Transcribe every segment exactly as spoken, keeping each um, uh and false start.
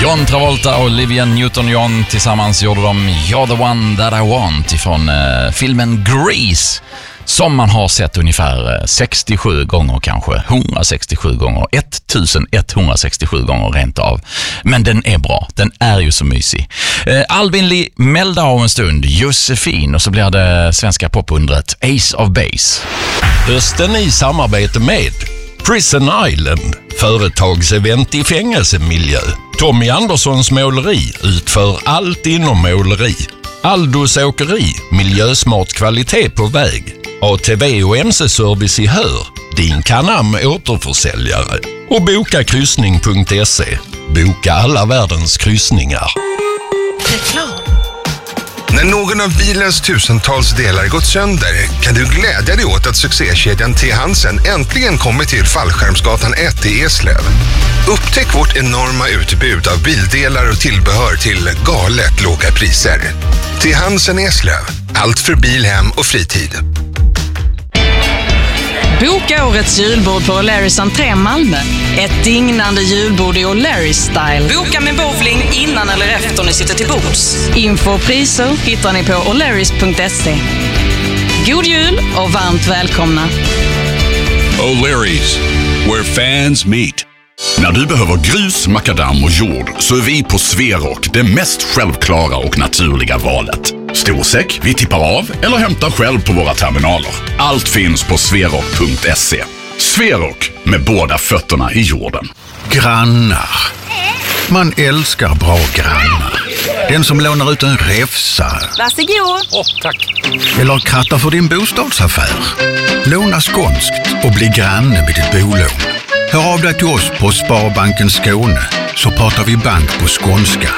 John Travolta och Olivia Newton-John tillsammans gjorde de You're the one that I want ifrån eh, filmen Grease, som man har sett ungefär sextiosju gånger, kanske hundrasextiosju gånger, ettusenetthundrasextiosju gånger rent av. Men den är bra, den är ju så mysig. Eh, Albin Lee Melda av en stund, Josefin, och så blir det svenska popundret Ace of Base. Hösten i samarbete med Prison Island, företagsevent i fängelsemiljö. Tommy Anderssons måleri utför allt inom måleri. Aldos åkeri, miljösmart kvalitet på väg. A T V och M C-service i Hör, din Canam återförsäljare. Och boka kryssning punkt se. Boka alla världens kryssningar. Reklam. När någon av bilens tusentals delar gått sönder kan du glädja dig åt att succékedjan T. Hansen äntligen kommer till Fallskärmsgatan ett i Eslöv. Upptäck vårt enorma utbud av bildelar och tillbehör till galet låga priser. T. Hansen Eslöv. Allt för bil, hem och fritid. Boka årets julbord på O'Larrys entré Malmö. Ett dignande julbord i O'Larrys-style. Boka med bowling innan eller efter ni sitter till bords. Info och priser hittar ni på O'Larrys punkt se. God jul och varmt välkomna. O'Larrys, where fans meet. När du behöver grus, makadam och jord så är vi på Sverok det mest självklara och naturliga valet. Storsäck, vi tippar av eller hämtar själv på våra terminaler. Allt finns på sverok punkt se. Sverok, med båda fötterna i jorden. Grannar. Man älskar bra grannar. Den som lånar ut en räfsa. Varsågod. Åh, oh, tack. Eller krattar för din bostadsaffär. Låna skånskt och bli granne med ditt bolån. Hör av dig till oss på Sparbanken Skåne, så pratar vi bank på skånska.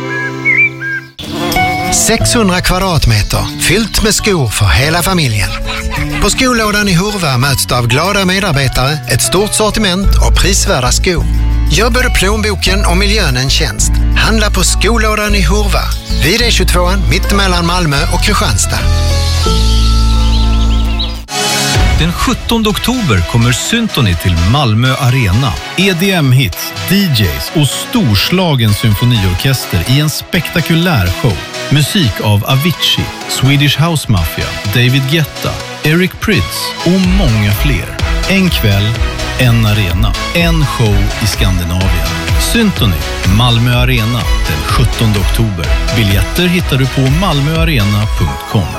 sexhundra kvadratmeter, fyllt med skor för hela familjen. På skolådan i Hurva möts av glada medarbetare, ett stort sortiment och prisvärda skor. Gör både plånboken och miljön en tjänst. Handla på skolådan i Hurva, vid E tjugotvå, mittemellan Malmö och Kristianstad. Den sjuttonde oktober kommer Symphony till Malmö Arena. E D M-hits, D Js och storslagen symfoniorkester i en spektakulär show. Musik av Avicii, Swedish House Mafia, David Guetta, Eric Prydz och många fler. En kväll, en arena, en show i Skandinavien. Symphony, Malmö Arena, den sjuttonde oktober. Biljetter hittar du på malmöarena punkt com.